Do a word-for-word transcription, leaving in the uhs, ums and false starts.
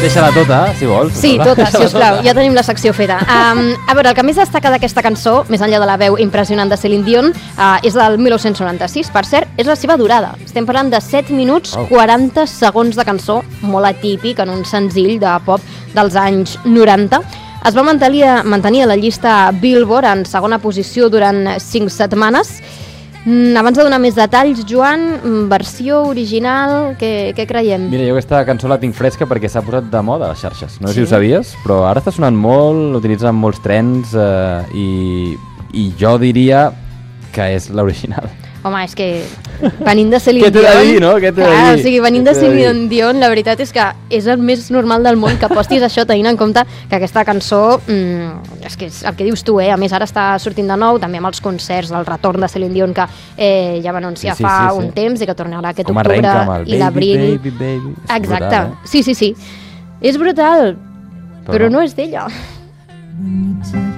Deixa-la tota, si vols. Sí, tota, sisplau, ja tenim la secció feta. Um, a veure, el que més destaca d'aquesta cançó, més enllà de la veu impressionant de Celine Dion, uh, és del mil nou-cents noranta-sis. Per cert, és la seva durada. Estem parlant de set minuts Oh. quaranta segons de cançó, molt atípic en un senzill de pop dels anys noranta. Es va mantenir, mantenir a la llista Billboard en segona posició durant cinc setmanes. Mm, abans de donar més detalls, Joan, versió original, què, què creiem? Mira, jo aquesta cançó la tinc fresca perquè s'ha posat de moda a les xarxes. No sé Sí? si ho sabies, però ara està sonant molt, l'utilitzen molts trens eh, i, i jo diria que és l'original. Home, és que venint de Celine Què t'he de Dion... dir, no? Què t'he de clar, dir? o sigui, venint Què de t'he de dir? Celine Dion, la veritat és que és el més normal del món que postis això, tenint en compte que aquesta cançó, mm, és que és el que dius tu, eh? A més, ara està sortint de nou, també amb els concerts, el retorn de Celine Dion, que eh, ja va anunciar Sí, sí, fa sí, sí. un temps i que tornarà aquest Com octubre arrenca amb el i l'abril. baby, baby, baby. És Exacte, brutal, eh? sí, sí, sí. És brutal, Però però no. no és d'ella. When you touch